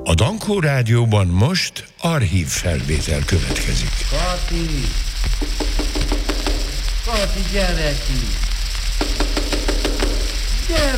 A Dankó Rádióban most archív felvétel következik. Kati, gyere ki! Gyere!